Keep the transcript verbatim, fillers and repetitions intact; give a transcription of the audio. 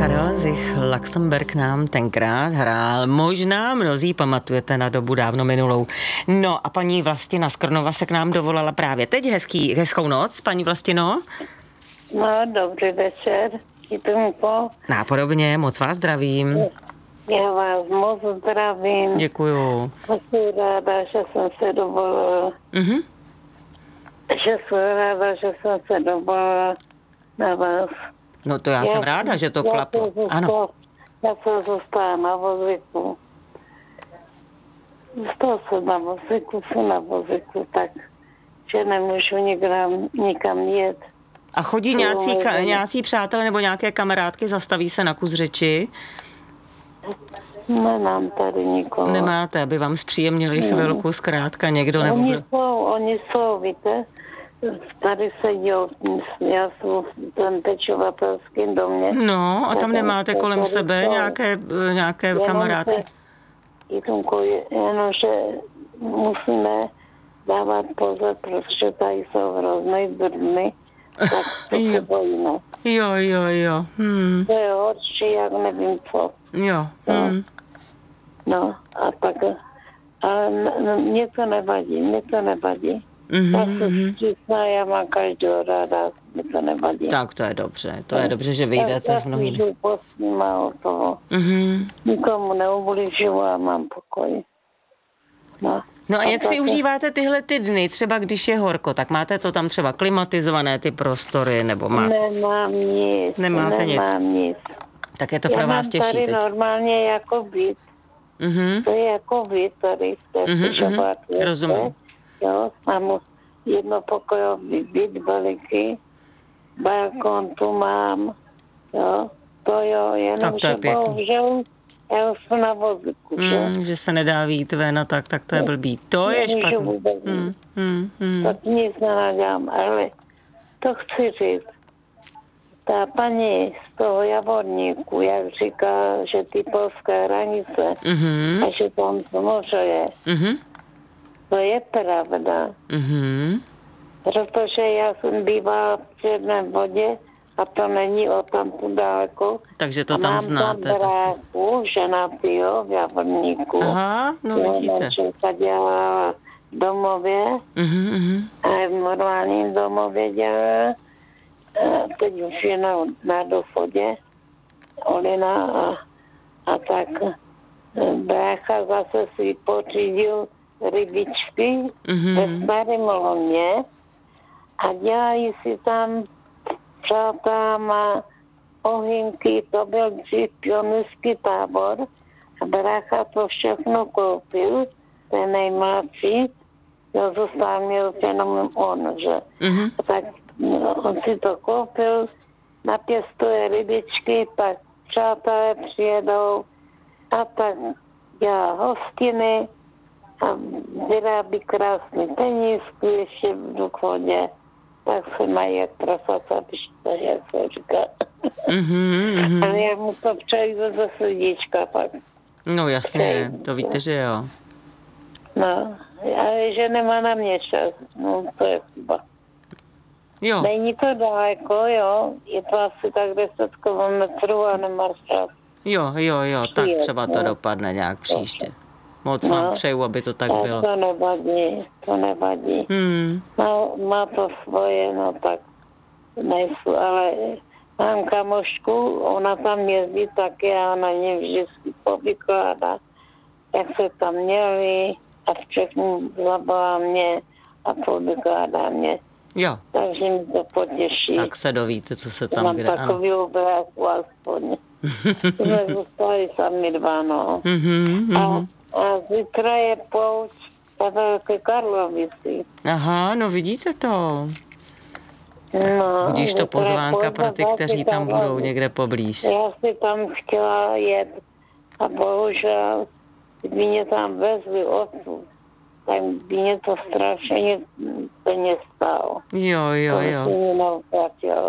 Karel Zich Luxemburg nám tenkrát hrál. Možná mnozí pamatujete na dobu dávno minulou. No a paní Vlastina Skrnova se k nám dovolala právě teď. Hezký, hezkou noc, paní Vlastino. No, dobrý večer. Kytunko. Nápodobně, moc vás zdravím. Já vás moc zdravím. Děkuju. Jsem ráda, že jsem se dovolila. Mhm. Že jsem ráda, že jsem se dovolila na vás. No to já, já jsem ráda, že to já klaplo. Jsem ano. Zůstal, já jsem zůstala na vozíku. Zůstal jsem na vozíku, jsem na vozíku, tak že nemůžu nikam, nikam jet. A chodí nějací, ka, nějací přátelé nebo nějaké kamarádky, zastaví se na kus řeči? Nemám tady nikoho. Nemáte, aby vám zpříjemnili chvilku, zkrátka někdo nebo... Oni jsou, oni jsou, víte, tady sedí, já jsem v tom pečovatelském domě. No, a tam nemáte kolem sebe nějaké, nějaké kamarádky? Jenom, jenomže musíme dávat pozor, protože tady jsou hrozný brny, tak to se bojíme. Jo, jo, jo. Hmm. To je horší, jak nevím co. Jo. Hmm. No, a tak, ale mě to nevadí, mě to nevadí. Mm-hmm. Já jsem vstřícná, já mám každého ráda, mi to nevadí. Tak to je dobře, to je dobře, že vyjdete s mnohými. Já jsem posníma o toho. Mm-hmm. Nikomu neubližuju a mám pokoj. No. No a, a jak si užíváte tyhle ty dny, třeba když je horko, tak máte to tam třeba klimatizované ty prostory, nebo máte? Nemám nic, Nemáte nemám nic. nic. Tak je to já pro vás těžší teď. Já mám tady normálně jako byt. Mm-hmm. To je jako byt tady v té mm-hmm. Rozumím. Jo, mám jednopokojový byt veliký, balkon tu mám, jo, to jo, jenom, to je že bohužel já jsem na vozíku, mm, že se nedá vyjít ven a tak, tak to je blbý. To je špatný. Mm, mm, mm. Tak nic nenadělám, ale to chci říct. Ta paní z toho Javorníku, jak říká, že ty polské hranice mm-hmm. a že tam to moře je, mm-hmm. to je pravda. Mm-hmm. Protože já jsem bývala v Černém Vodě a to není o tam tu daleko. Takže to a tam mám znáte. Mám tam bráku, ženatýho v Javorníku. Aha, no vidíte. Manželka dělala v domově mm-hmm. a v normálním domově dělala. A teď už je na, na Dofodě, Olina a, a tak brácha zase si pořídil rybičky mm-hmm. ve Starém Lomě a dělají si tam přátelama ohynky, to byl dřív pionýrský tábor a brácha to všechno koupil, ten nejmladší, to zůstal měl jenom on, že? Mm-hmm. A tak on si to koupil, napěstuje rybičky, pak přátelé přijedou a tak dělá hostiny a vyrábí krásný penízky ještě v důchodě. Tak se mají jak prasata, jak se říká. Mm-hmm. Ale já mu to přejdu ze srdíčka pak. No jasně, to víte, že jo. No, ale že nemá na mě čas, no to je chyba. Jo. Není to daleko, jo, je to asi tak deset kilometrů a nemá čas. Jo, jo, jo, tak třeba to dopadne nějak příště. Moc no, vám přeju, aby to tak no, bylo. To nevadí, to nevadí. Hmm. Má, má to svoje, no tak nejsou, ale mám kamošku, ona tam jezdí taky a ona mě vždycky povykládá, jak se tam měli a všechno zabalá mě a povykládá mě. Jo. Takže mi to potěší. Tak se dovíte, co se tam mám kde, ano. Mám takový obrázku aspoň. Jsme zůstali sami dva, no. Mm-hmm, a, a zítra je pouť ve Velké Karlovici. Aha, no vidíte to. No, budíš to pozvánka pro ty, kteří tam budou někde poblíž. Já si tam chtěla jet a bohužel by mě tam vezli odsud. Tak by mě to strašně peněz stálo. Jo, jo, jo. To by mě neuplatilo.